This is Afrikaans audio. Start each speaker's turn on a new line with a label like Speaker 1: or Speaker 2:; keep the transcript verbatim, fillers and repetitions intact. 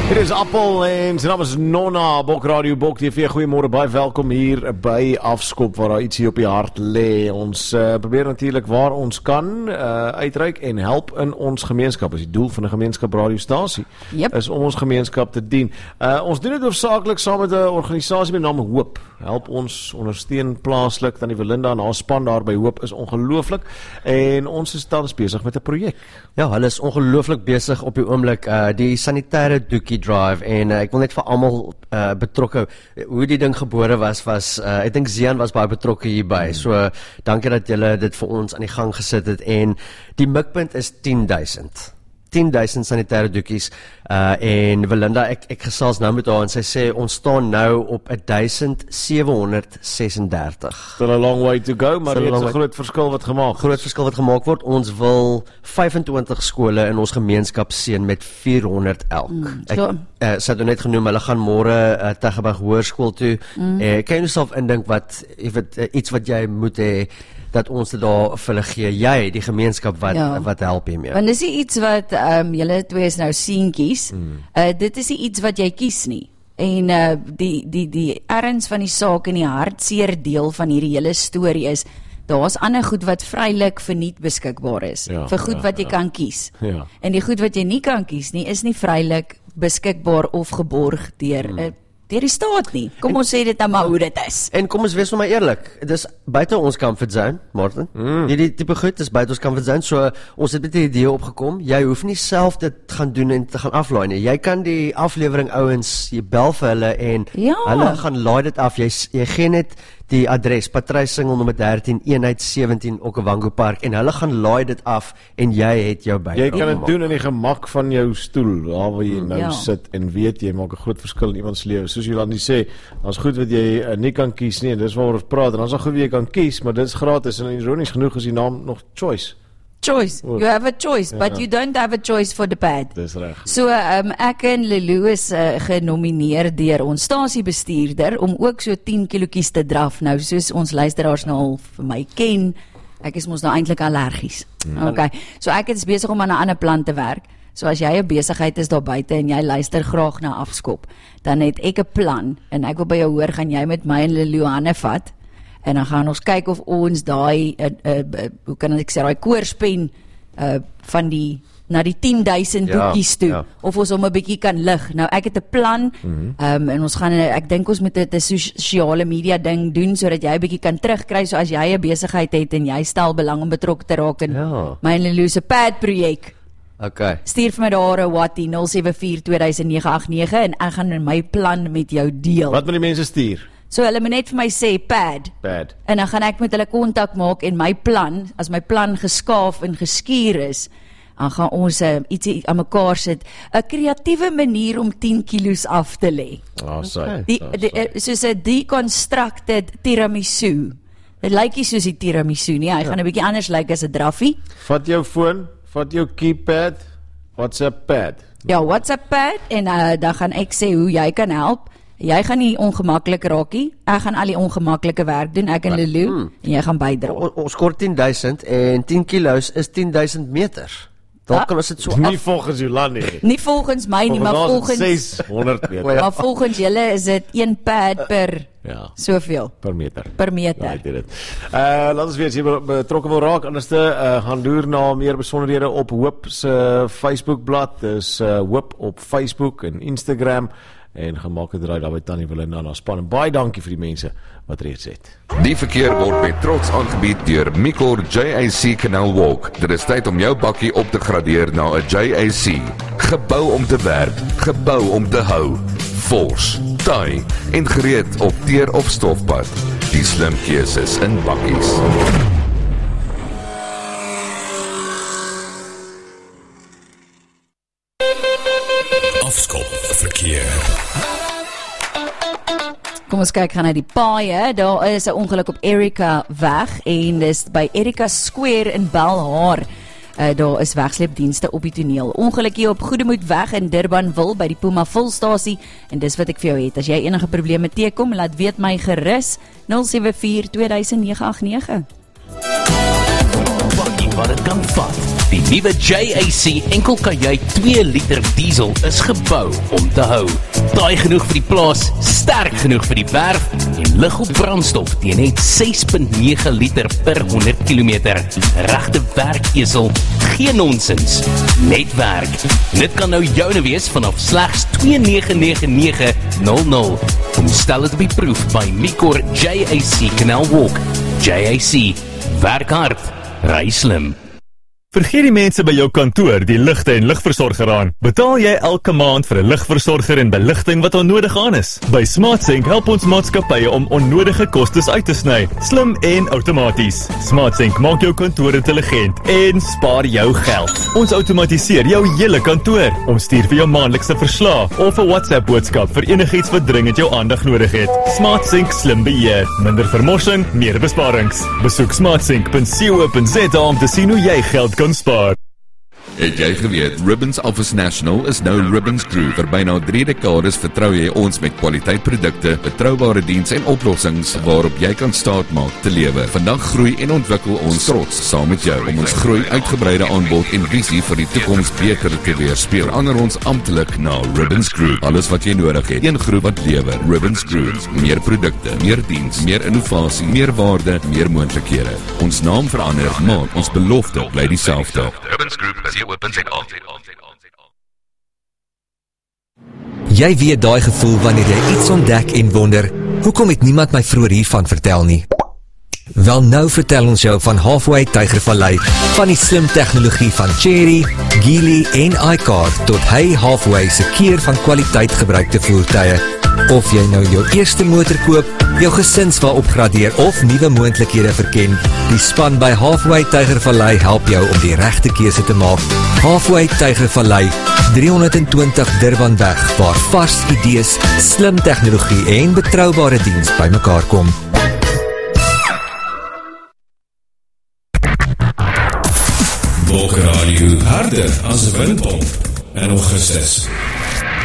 Speaker 1: Dit is Appel en sy naam is Nonna, Bok Radio, Bok T V. Goeiemôre, baie welkom hier by Afskop waar daar iets hier op die hart lê. Ons uh, probeer natuurlik waar ons kan uh, uitreik en help in ons gemeenskap. Dis die doel van 'n gemeenskap radiostasie.
Speaker 2: Yep.
Speaker 1: Is om ons gemeenskap te dien. Uh, ons doen dit hoofsaaklik saam met 'n organisasie met die naam Hoop. Help ons ondersteun plaaslik. Tannie Belinda en haar span daar by Hoop is ongelooflik en ons is tans besig met 'n projek.
Speaker 3: Ja, hulle is ongelooflik besig op die oomblik, uh, die sanitêre doekie drive en uh, ek wil net vir almal uh, betrokke, hoe die ding gebore was, was uh, ek dink Zian was baie betrokke hierby, hmm. so uh, dankie dat julle dit vir ons aan die gang gesit het en die mikpunt is tien duisend. tien duisend sanitêre doekies uh, en Belinda, ek, ek gesels nou met haar en sy sê ons staan nou op duisend sewe honderd ses en dertig.
Speaker 1: Still a long way to go, maar dit is 'n groot verskil wat gemaak
Speaker 3: Groot verskil wat gemaak word. Ons wil vyfentwintig skole in ons gemeenskap seën met vierhonderd elk. Mm, ek uh, sy het net genoem, hulle gaan môre uh, Tygerberg Hoërskool toe. Mm. Uh, kan jy jouself indink wat weet, uh, iets wat jy moet hê dat ons dit daar vir hulle gee, jy, die gemeenskap wat, ja. wat help hiermee.
Speaker 2: Want dis nie iets wat, um, julle twee is nou seentjies, mm. uh, dit is nie iets wat jy kies nie. En uh, die, die, die erns van die saak en die hartseer deel van hierdie hele storie is, daar's ander goed wat vrylik verniet beskikbaar is,
Speaker 1: ja,
Speaker 2: vir goed
Speaker 1: ja,
Speaker 2: wat jy
Speaker 1: ja.
Speaker 2: kan kies.
Speaker 1: Ja.
Speaker 2: En die goed wat jy nie kan kies nie, is nie vrylik beskikbaar of geborg deur mm. uh, deur die staat nie. Kom en, ons sê dit nou maar hoe dit is.
Speaker 3: En kom ons wees nou maar eerlik, dis buite ons comfort zone, Martin. Mm. Hierdie tipe goed is buite ons comfort zone, so ons het met die idee opgekom, jy hoef nie self dit gaan doen en te gaan aflaai nie. Jy kan die aflewering ouens, jy bel vir hulle en
Speaker 2: ja.
Speaker 3: hulle gaan laai dit af. Jy, jy gee net die adres, Patrysingel nommer dertien, eenheid sewentien Okavango Park en hulle gaan laai dit af en jy het jou by.
Speaker 1: Jy kan dit doen in die gemak van jou stoel, daar waar jy nou
Speaker 2: ja.
Speaker 1: sit en weet jy maak 'n groot verskil in iemand se lewe. Soos Jolandi sê, daar's goed wat jy uh, nie kan kies nie en dis waaroor ons praat en dan's daar goed wat jy kan kies, maar dit is gratis en ironies genoeg is die naam nog Choice.
Speaker 2: Choice. You have a choice, ja. but you don't have a choice for the bad.
Speaker 1: Dis reg.
Speaker 2: So, um, ek en Lulu is uh, genomineer deur ons stasiebestuurder om ook so tien kilokies te draf. Nou, soos ons luisteraars nou al vir my ken, ek is mos nou eintlik allergies. Hmm. Okay. So ek is besig om aan 'n ander plan te werk. So as jy 'n besigheid is daar buite en jy luister graag na Afskop, dan het ek 'n plan en ek wil by jou hoor, gaan jy met my en Lulu hande vat? En dan gaan ons kyk of ons daai, uh, uh, uh, hoe kan ek sê, daai koorspen uh, van die, na die tien duisend
Speaker 3: ja,
Speaker 2: boekies toe,
Speaker 3: ja.
Speaker 2: of ons om 'n bietjie kan lig. Nou ek het 'n plan, mm-hmm. um, en ons gaan, ek dink ons moet 'n sosiale media ding doen, sodat jy 'n bietjie kan terugkry, so as jy 'n besigheid het en jy stel belang om betrokke te raak in
Speaker 3: ja.
Speaker 2: my en Lulu se pad projek.
Speaker 3: Okay.
Speaker 2: Stuur vir my daar 'n WhatsApp nul sewe vier twee nege agt nege en ek gaan my plan met jou deel.
Speaker 1: Wat moet die mense stuur?
Speaker 2: So hulle moet net vir my sê pad.
Speaker 1: Pad.
Speaker 2: En dan gaan ek met hulle kontak maak en my plan, as my plan geskaaf en geskuur is, dan gaan ons uh, ietsie aan mekaar sit, 'n kreatiewe manier om tien kilos af te lê.
Speaker 1: Ah, sorry.
Speaker 2: Die, die, die soos 'n deconstructed tiramisu. Dit lyk nie soos die tiramisu nie. Hy ja. gaan 'n bietjie anders lyk as 'n draffie.
Speaker 1: Vat jou foon, vat jou keypad, WhatsApp pad.
Speaker 2: Ja, WhatsApp pad en uh, dan gaan ek sê hoe jy kan help. Jy gaan nie ongemaklik raak nie. Ek gaan al die ongemaklike werk doen, ek en Lulu, hmm. en jy gaan bydra.
Speaker 3: Ons kort tien duisend en tien kilos is tien duisend meter. Daar kan ons dit so
Speaker 1: nie
Speaker 3: af...
Speaker 1: volgens Jolandi nie.
Speaker 2: Nie volgens my nie, maar volgens
Speaker 1: seshonderd meter.
Speaker 2: Maar volgens julle is dit een pad per
Speaker 1: ja.
Speaker 2: soveel
Speaker 1: per meter.
Speaker 2: Per meter.
Speaker 1: Ja, ek weet dit. Uh laat ons weet as jy betrokke wil raak, anderste uh, gaan loer na meer besonderhede op Hoop se Facebookblad. Dis uh, Hoop op Facebook en Instagram. En gemaak het draai daar by Tannie Belinda na span. En baie dankie vir die mense wat reeds het.
Speaker 4: Die verkeer word met trots aangebied deur Mikor J A C Canal Walk. Dit is tyd om jou bakkie op te gradeer na 'n J A C. Gebou om te werk, gebou om te hou. Vors, taai en gereed op teer of stofpad. Die slim keuses in bakkies.
Speaker 5: Afskop verkeer.
Speaker 2: Kom ons kyk gaan na die paaie. Daar is 'n ongeluk op Erika weg en dis by Erika Square in Belhar. Uh, daar is wegsleepdienste op die toneel. Ongeluk hier op Goedemoed weg in Durbanville by die Puma Volstasie en dis wat ek vir jou het. As jy enige probleme teekom, laat weet my gerus nul sewe vier twee nege agt nege.
Speaker 5: Bakkie wat dit kan vat.
Speaker 6: Die nuwe J A C enkel kajuit twee liter diesel is gebou om te hou. Taai genoeg vir die plaas, sterk genoeg vir die werf en lig op brandstof teen net ses komma nege liter per honderd kilometer. Regte werkesel, geen nonsens, net werk. Dit kan nou joune wees vanaf slegs twee nege nege nege nul nul. Kom stel dit op die proef by Mikor J A C Canal Walk. J A C, werk hard, ry slim.
Speaker 7: Vergeet die mense by jou kantoor die ligte en ligversorger aan. Betaal jy elke maand vir 'n ligversorger en beligting wat onnodig aan is? By SmartSync help ons maatskappye om onnodige kostes uit te sny, slim en outomaties. SmartSync maak jou kantoor intelligent en spaar jou geld. Ons outomatiseer jou hele kantoor. Ons stuur vir jou maandelikse verslae of 'n WhatsApp boodskap vir enigiets wat dringend jou aandag nodig het. SmartSync slim beheer, minder vermorsing, meer besparings. Besoek smartsync punt co punt za om te sien hoe jy geld kan spaar.
Speaker 4: Het jy geweet, Ribbons Office National is nou Ribbons Group. Vir byna drie dekades vertrou jy ons met kwaliteitprodukte, betroubare diens en oplossings waarop jy kan staat maak te lewe. Vandag groei en ontwikkel ons trots saam met jou om ons groei, uitgebreide aanbod en visie vir die toekoms beter te weerspieël. Verander ons amptelik na Ribbons Group. Alles wat jy nodig het, een groep wat lewer. Ribbons Group. Meer produkte, meer diens, meer innovasie, meer waarde, meer moontlikhede. Ons naam verander, maar ons belofte bly dieselfde. Ribbons Group is
Speaker 8: Jy weet daai gevoel wanneer jy iets ontdek en wonder, hoekom het niemand my vroeër hiervan vertel nie? Wel nou vertel ons jou van Halfway Tygervallei, van die slim tegnologie van Chery, Geely en iCar tot Hey Halfway se keer van kwaliteit gebruikte voertuie. Of jy nou jou eerste motor koop, jou gesinswa opgradeer of nuwe moontlikhede verken, die span by Halfway Tygervallei help jou om die regte keuse te maak. Halfway Tygervallei, driehonderdtwintig Durbanweg, waar vars idees, slim tegnologie en betroubare diens bymekaar kom.
Speaker 5: Wolke Radio, harder as 'n windpomp in Augustus.